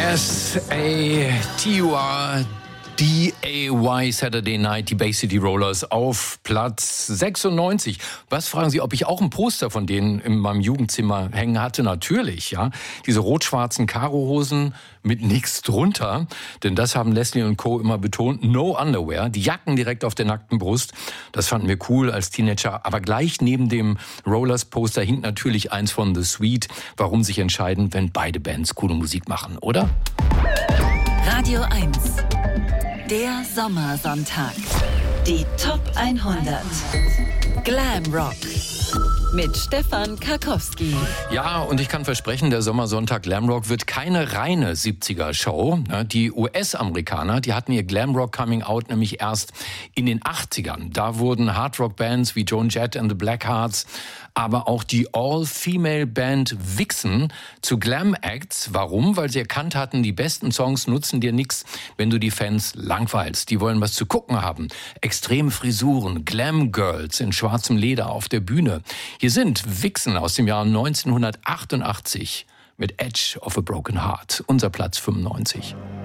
S-A-T-U-R-D-A-Y, Saturday Night, die Bay City Rollers auf Platz 96. Was fragen Sie, ob ich auch ein Poster von denen in meinem Jugendzimmer hängen hatte? Natürlich, ja. Diese rot-schwarzen Karohosen mit nichts drunter, denn das haben Leslie und Co. immer betont, no underwear, die Jacken direkt auf der nackten Brust, das fanden wir cool als Teenager, aber gleich neben dem Rollers-Poster hing natürlich eins von The Sweet. Warum sich entscheiden, wenn beide Bands coole Musik machen, oder? Radio 1, der Sommersonntag, die Top 100, Glam Rock. Mit Stefan Karkowski. Ja, und ich kann versprechen, der Sommersonntag Glamrock wird keine reine 70er-Show. Die US-Amerikaner, die hatten ihr Glamrock Coming Out nämlich erst in den 80ern. Da wurden Hardrock-Bands wie Joan Jett and the Blackhearts, aber auch die All-Female-Band Vixen zu Glam-Acts. Warum? Weil sie erkannt hatten, die besten Songs nutzen dir nichts, wenn du die Fans langweilst. Die wollen was zu gucken haben. Extreme Frisuren, Glam-Girls in schwarzem Leder auf der Bühne. Hier sind Vixen aus dem Jahr 1988 mit Edge of a Broken Heart, unser Platz 95.